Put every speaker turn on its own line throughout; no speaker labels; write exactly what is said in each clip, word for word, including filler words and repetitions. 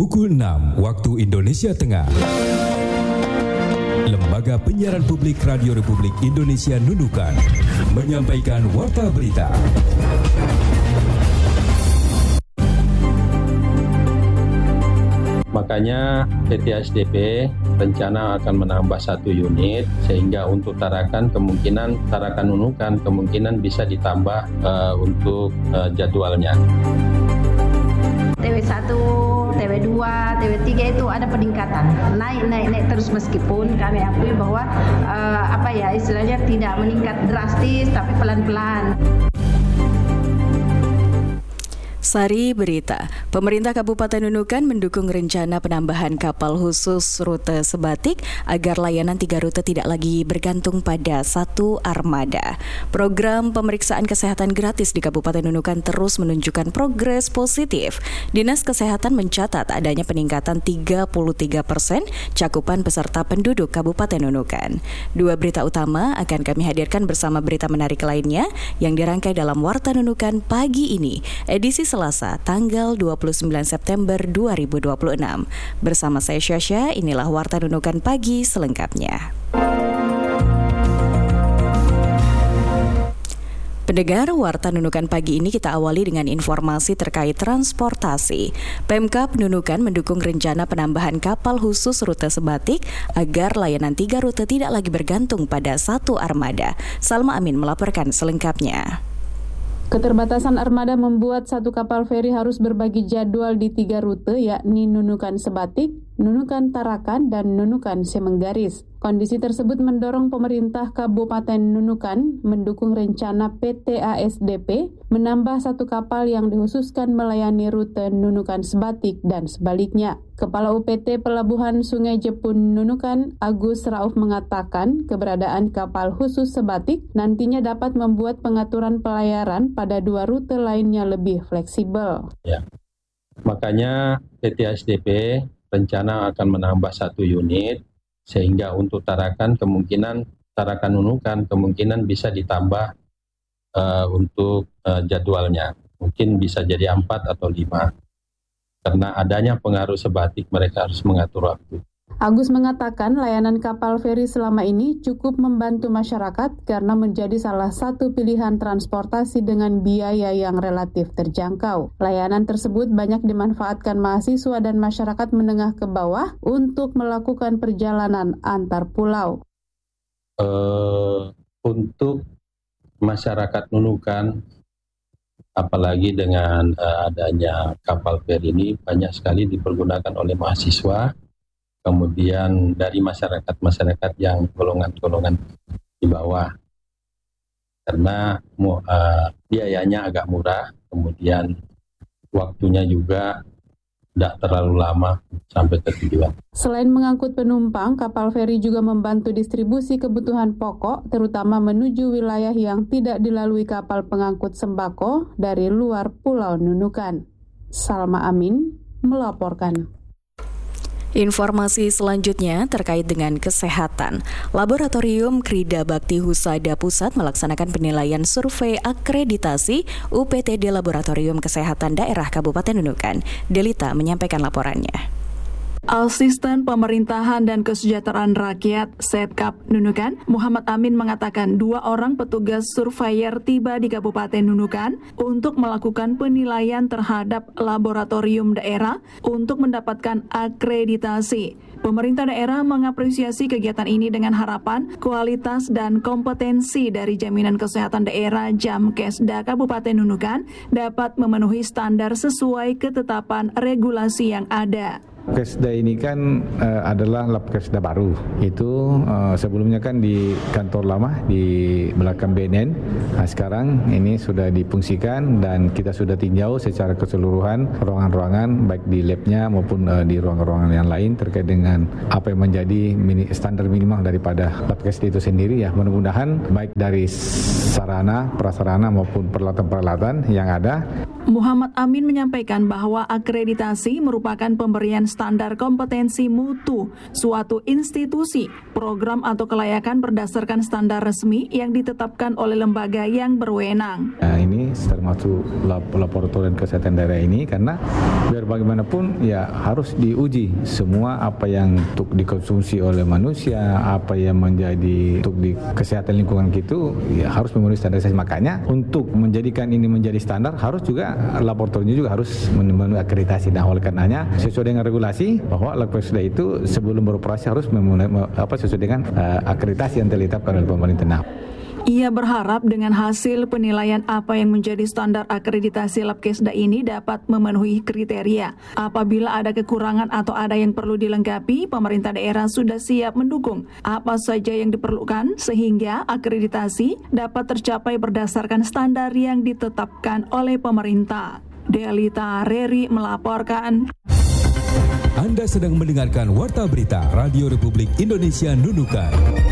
Pukul enam waktu Indonesia Tengah. Lembaga Penyiaran Publik Radio Republik Indonesia Nunukan menyampaikan warta berita.
Makanya P T S D P rencana akan menambah satu unit, sehingga untuk Tarakan kemungkinan Tarakan Nunukan kemungkinan bisa ditambah uh, untuk uh, jadwalnya.
T W satu, T W dua, T W tiga itu ada peningkatan, naik naik naik terus, meskipun kami akui bahwa uh, apa ya istilahnya tidak meningkat drastis tapi pelan-pelan.
Sari berita, pemerintah Kabupaten Nunukan mendukung rencana penambahan kapal khusus rute Sebatik agar layanan tiga rute tidak lagi bergantung pada satu armada. Program pemeriksaan kesehatan gratis di Kabupaten Nunukan terus menunjukkan progres positif. Dinas Kesehatan mencatat adanya peningkatan tiga puluh tiga persen cakupan peserta penduduk Kabupaten Nunukan. Dua berita utama akan kami hadirkan bersama berita menarik lainnya yang dirangkai dalam Warta Nunukan pagi ini, edisi Selasa, tanggal dua puluh sembilan September dua ribu dua puluh enam. Bersama saya Syasha, inilah Warta Nunukan pagi selengkapnya. Pendengar, Warta Nunukan pagi ini kita awali dengan informasi terkait transportasi. Pemkab Nunukan mendukung rencana penambahan kapal khusus rute Sebatik agar layanan tiga rute tidak lagi bergantung pada satu armada. Salma Amin melaporkan selengkapnya.
Keterbatasan armada membuat satu kapal feri harus berbagi jadwal di tiga rute, yakni Nunukan Sebatik, Nunukan Tarakan, dan Nunukan Semenggaris. Kondisi tersebut mendorong pemerintah Kabupaten Nunukan mendukung rencana P T A S D P menambah satu kapal yang dikhususkan melayani rute Nunukan Sebatik dan sebaliknya. Kepala U P T Pelabuhan Sungai Jepun Nunukan, Agus Rauf, mengatakan keberadaan kapal khusus Sebatik nantinya dapat membuat pengaturan pelayaran pada dua rute lainnya lebih fleksibel.
Ya. Makanya P T A S D P rencana akan menambah satu unit, sehingga untuk Tarakan kemungkinan Tarakan Nunukan kemungkinan bisa ditambah uh, untuk uh, jadwalnya. Mungkin bisa jadi empat atau lima. Karena adanya pengaruh Sebatik, mereka harus mengatur waktu.
Agus mengatakan layanan kapal feri selama ini cukup membantu masyarakat karena menjadi salah satu pilihan transportasi dengan biaya yang relatif terjangkau. Layanan tersebut banyak dimanfaatkan mahasiswa dan masyarakat menengah ke bawah untuk melakukan perjalanan antar pulau.
Uh, untuk masyarakat Nunukan, apalagi dengan uh, adanya kapal feri ini, banyak sekali dipergunakan oleh mahasiswa, kemudian dari masyarakat-masyarakat yang golongan-golongan di bawah. Karena uh, biayanya agak murah, kemudian waktunya juga tidak terlalu lama sampai ke tujuan.
Selain mengangkut penumpang, kapal feri juga membantu distribusi kebutuhan pokok, terutama menuju wilayah yang tidak dilalui kapal pengangkut sembako dari luar Pulau Nunukan. Salma Amin melaporkan.
Informasi selanjutnya terkait dengan kesehatan. Laboratorium Krida Bakti Husada Pusat melaksanakan penilaian survei akreditasi U P T D Laboratorium Kesehatan Daerah Kabupaten Nunukan. Delita menyampaikan laporannya.
Asisten Pemerintahan dan Kesejahteraan Rakyat Setkap Nunukan, Muhammad Amin, mengatakan dua orang petugas surveyor tiba di Kabupaten Nunukan untuk melakukan penilaian terhadap laboratorium daerah untuk mendapatkan akreditasi. Pemerintah daerah mengapresiasi kegiatan ini dengan harapan kualitas dan kompetensi dari Jaminan Kesehatan Daerah Jamkesda Kabupaten Nunukan dapat memenuhi standar sesuai ketetapan regulasi yang ada.
Kesda ini kan uh, adalah lab Kesda baru. Itu uh, sebelumnya kan di kantor lama di belakang B N N. Nah, sekarang ini sudah difungsikan dan kita sudah tinjau secara keseluruhan ruangan-ruangan baik di labnya maupun uh, di ruangan-ruangan yang lain terkait dengan apa yang menjadi mini, standar minimal daripada lab Kesda itu sendiri ya. Mudah-mudahan baik dari sarana, prasarana maupun peralatan-peralatan yang ada
Muhammad Amin menyampaikan bahwa akreditasi merupakan pemberian standar kompetensi mutu suatu institusi, program atau kelayakan berdasarkan standar resmi yang ditetapkan oleh lembaga yang berwenang.
Nah, ini termasuk lab- laboratorium kesehatan daerah ini karena biar bagaimanapun ya harus diuji semua apa yang untuk dikonsumsi oleh manusia, apa yang menjadi untuk di kesehatan lingkungan gitu ya harus memenuhi standarisasi. Makanya untuk menjadikan ini menjadi standar harus juga laboratoriumnya juga harus memenuhi akreditasi. Nah, oleh karenanya sesuai dengan regulasi bahwa laboratorium itu sebelum beroperasi harus memenuhi apa sesuai dengan uh, akreditasi yang telah ditetapkan oleh pemerintah. Nah,
ia berharap dengan hasil penilaian apa yang menjadi standar akreditasi Labkesda ini dapat memenuhi kriteria. Apabila ada kekurangan atau ada yang perlu dilengkapi, pemerintah daerah sudah siap mendukung apa saja yang diperlukan sehingga akreditasi dapat tercapai berdasarkan standar yang ditetapkan oleh pemerintah. Delita Reri melaporkan.
Anda sedang mendengarkan Warta Berita Radio Republik Indonesia Nunukan.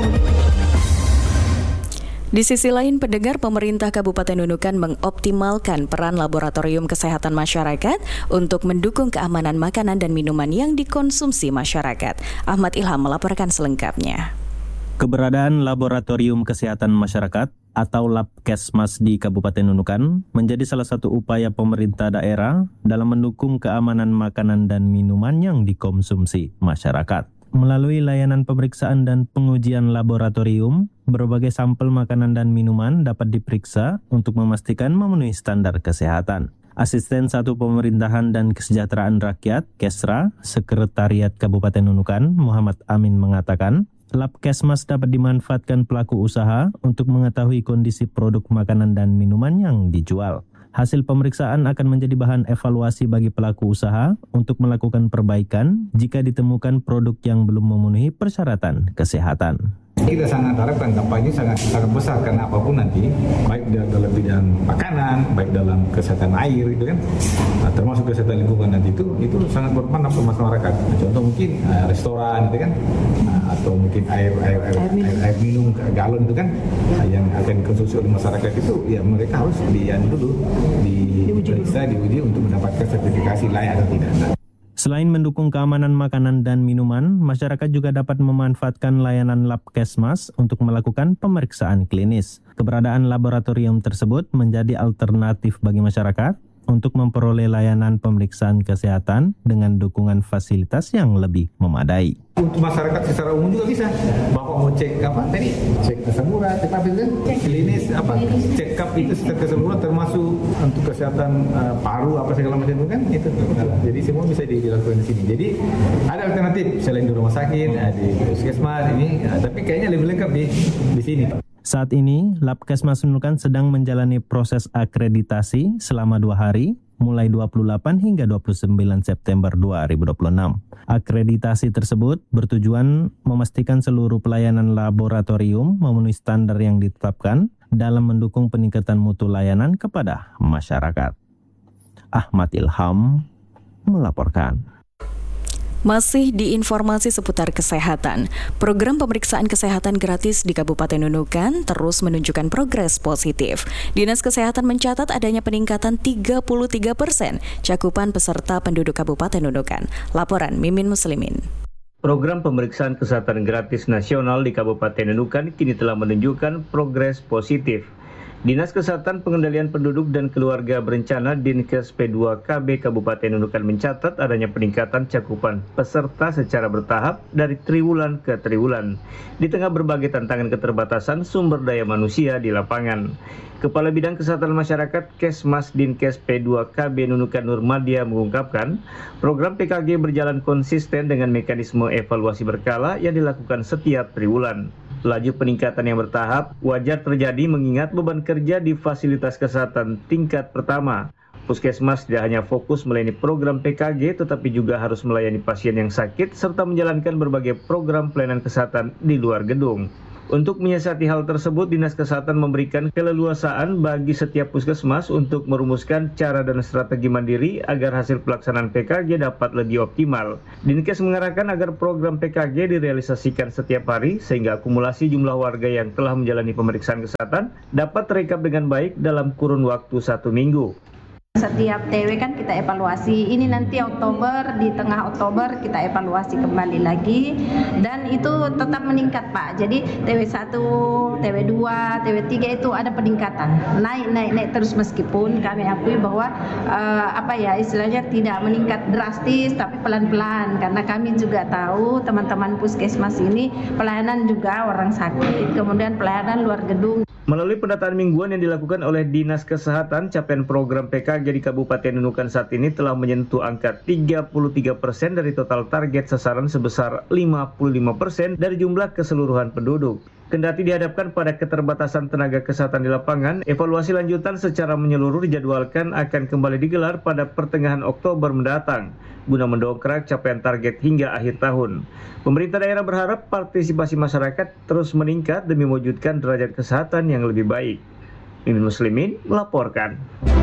Di sisi lain, pendengar, pemerintah Kabupaten Nunukan mengoptimalkan peran laboratorium kesehatan masyarakat untuk mendukung keamanan makanan dan minuman yang dikonsumsi masyarakat. Ahmad Ilham melaporkan selengkapnya.
Keberadaan Laboratorium Kesehatan Masyarakat atau Labkesmas di Kabupaten Nunukan menjadi salah satu upaya pemerintah daerah dalam mendukung keamanan makanan dan minuman yang dikonsumsi masyarakat. Melalui layanan pemeriksaan dan pengujian laboratorium, berbagai sampel makanan dan minuman dapat diperiksa untuk memastikan memenuhi standar kesehatan. Asisten Satu Pemerintahan dan Kesejahteraan Rakyat, Kesra, Sekretariat Kabupaten Nunukan, Muhammad Amin mengatakan, Labkesmas dapat dimanfaatkan pelaku usaha untuk mengetahui kondisi produk makanan dan minuman yang dijual. Hasil pemeriksaan akan menjadi bahan evaluasi bagi pelaku usaha untuk melakukan perbaikan jika ditemukan produk yang belum memenuhi persyaratan kesehatan.
Kita sangat harapkan dampaknya sangat sangat besar karena apapun nanti, baik dalam bidang makanan, baik dalam kesehatan air itu kan, nah, termasuk kesehatan lingkungan nanti itu itu sangat bermanfaat untuk masyarakat. Contoh mungkin uh, restoran itu kan, nah, atau mungkin air air air, air, air, air minum galon itu kan, nah, yang akan dikonsumsi oleh masyarakat itu, ya mereka harus dian dulu diperiksa, diuji untuk mendapatkan sertifikasi layak atau tidak. Nah,
selain mendukung keamanan makanan dan minuman, masyarakat juga dapat memanfaatkan layanan Labkesmas untuk melakukan pemeriksaan klinis. Keberadaan laboratorium tersebut menjadi alternatif bagi masyarakat untuk memperoleh layanan pemeriksaan kesehatan dengan dukungan fasilitas yang lebih memadai.
Untuk masyarakat secara umum juga bisa. Bapak mau cek apa tadi? Cek asam urat, cek apa itu? Klinis apa? Check up itu secara keseluruhan termasuk untuk kesehatan uh, paru apa segala macam itu kan itu. Jadi semua bisa dilakukan di sini. Jadi ada alternatif selain di rumah sakit, di puskesmas ini, uh, tapi kayaknya lebih lengkap di di sini.
Saat ini, Labkesmas Nunukan sedang menjalani proses akreditasi selama dua hari, mulai dua puluh delapan hingga dua puluh sembilan September dua ribu dua puluh enam. Akreditasi tersebut bertujuan memastikan seluruh pelayanan laboratorium memenuhi standar yang ditetapkan dalam mendukung peningkatan mutu layanan kepada masyarakat. Ahmad Ilham melaporkan.
Masih di informasi seputar kesehatan, program pemeriksaan kesehatan gratis di Kabupaten Nunukan terus menunjukkan progres positif. Dinas Kesehatan mencatat adanya peningkatan tiga puluh tiga persen cakupan peserta penduduk Kabupaten Nunukan. Laporan Mimin Muslimin.
Program pemeriksaan kesehatan gratis nasional di Kabupaten Nunukan kini telah menunjukkan progres positif. Dinas Kesehatan Pengendalian Penduduk dan Keluarga Berencana Dinkes P dua K B Kabupaten Nunukan mencatat adanya peningkatan cakupan peserta secara bertahap dari triwulan ke triwulan di tengah berbagai tantangan keterbatasan sumber daya manusia di lapangan. Kepala Bidang Kesehatan Masyarakat Kesmas Dinkes P dua K B Nunukan Nurmadia mengungkapkan, program P K G berjalan konsisten dengan mekanisme evaluasi berkala yang dilakukan setiap triwulan. Laju peningkatan yang bertahap wajar terjadi mengingat beban kerja di fasilitas kesehatan tingkat pertama. Puskesmas tidak hanya fokus melayani program P K G tetapi juga harus melayani pasien yang sakit serta menjalankan berbagai program pelayanan kesehatan di luar gedung. Untuk menyiasati hal tersebut, Dinas Kesehatan memberikan keleluasaan bagi setiap puskesmas untuk merumuskan cara dan strategi mandiri agar hasil pelaksanaan P K G dapat lebih optimal. Dinkes mengarahkan agar program P K G direalisasikan setiap hari sehingga akumulasi jumlah warga yang telah menjalani pemeriksaan kesehatan dapat terekap dengan baik dalam kurun waktu satu minggu.
Setiap T W kan kita evaluasi, ini nanti Oktober, di tengah Oktober kita evaluasi kembali lagi dan itu tetap meningkat Pak. Jadi T W satu, T W dua, T W tiga itu ada peningkatan, naik naik naik terus meskipun kami akui bahwa uh, apa ya istilahnya tidak meningkat drastis tapi pelan-pelan karena kami juga tahu teman-teman puskesmas ini pelayanan juga orang sakit, kemudian pelayanan luar gedung.
Melalui pendataan mingguan yang dilakukan oleh Dinas Kesehatan, capaian program P K G di Kabupaten Nunukan saat ini telah menyentuh angka tiga puluh tiga persen dari total target sasaran sebesar lima puluh lima persen dari jumlah keseluruhan penduduk. Kendati dihadapkan pada keterbatasan tenaga kesehatan di lapangan, evaluasi lanjutan secara menyeluruh dijadwalkan akan kembali digelar pada pertengahan Oktober mendatang, guna mendongkrak capaian target hingga akhir tahun. Pemerintah daerah berharap partisipasi masyarakat terus meningkat demi mewujudkan derajat kesehatan yang lebih baik. Mimin Muslimin melaporkan.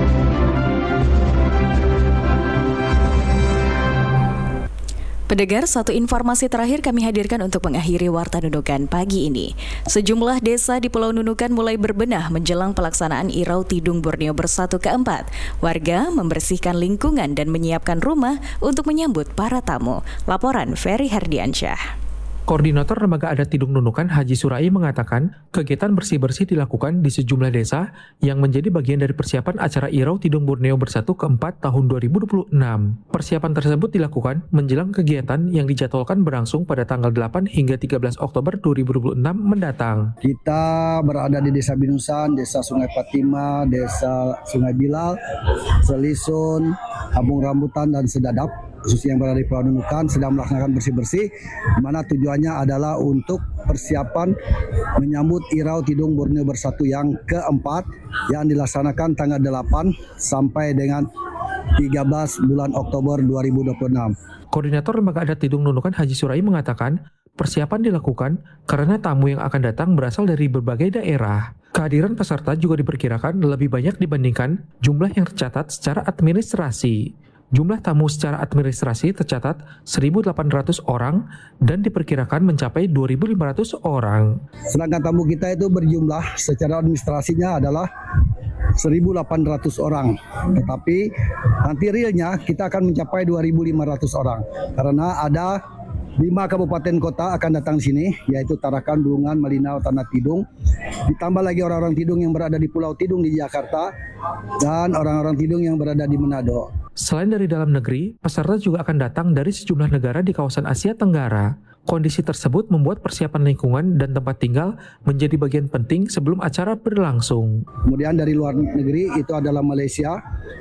Pendengar, satu informasi terakhir kami hadirkan untuk mengakhiri Warta Nunukan pagi ini. Sejumlah desa di Pulau Nunukan mulai berbenah menjelang pelaksanaan Irau Tidung Borneo Bersatu keempat. Warga membersihkan lingkungan dan menyiapkan rumah untuk menyambut para tamu. Laporan Ferry Herdiansyah.
Koordinator Lembaga Adat Tidung Nunukan Haji Surai mengatakan kegiatan bersih-bersih dilakukan di sejumlah desa yang menjadi bagian dari persiapan acara Irau Tidung Borneo Bersatu keempat tahun dua ribu dua puluh enam. Persiapan tersebut dilakukan menjelang kegiatan yang dijadwalkan berlangsung pada tanggal delapan hingga tiga belas Oktober dua ribu dua puluh enam mendatang.
Kita berada di Desa Binusan, Desa Sungai Fatima, Desa Sungai Bilal, Selisun, Kampung Rambutan, dan Sedadap, khususnya yang berada di Pulau Nunukan, sedang melaksanakan bersih-bersih, mana tujuannya adalah untuk persiapan menyambut Irau Tidung Borneo Bersatu yang keempat yang dilaksanakan tanggal delapan sampai dengan tiga belas bulan Oktober dua ribu dua puluh enam.
Koordinator Lembaga Adat Tidung Nunukan Haji Surai mengatakan persiapan dilakukan karena tamu yang akan datang berasal dari berbagai daerah. Kehadiran peserta juga diperkirakan lebih banyak dibandingkan jumlah yang tercatat secara administrasi. Jumlah tamu secara administrasi tercatat seribu delapan ratus orang dan diperkirakan mencapai dua ribu lima ratus orang.
Sedangkan tamu kita itu berjumlah secara administrasinya adalah seribu delapan ratus orang. Tetapi nanti realnya kita akan mencapai dua ribu lima ratus orang. Karena ada lima kabupaten kota akan datang sini, yaitu Tarakan, Bulungan, Malinau, Tanah Tidung. Ditambah lagi orang-orang Tidung yang berada di Pulau Tidung di Jakarta dan orang-orang Tidung yang berada di Manado.
Selain dari dalam negeri, peserta juga akan datang dari sejumlah negara di kawasan Asia Tenggara. Kondisi tersebut membuat persiapan lingkungan dan tempat tinggal menjadi bagian penting sebelum acara berlangsung.
Kemudian dari luar negeri itu adalah Malaysia,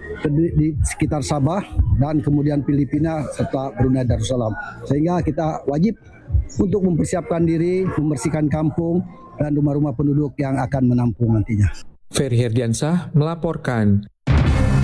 di sekitar Sabah, dan kemudian Filipina serta Brunei Darussalam. Sehingga kita wajib untuk mempersiapkan diri, membersihkan kampung dan rumah-rumah penduduk yang akan menampung nantinya.
Ferry Herdiansyah melaporkan.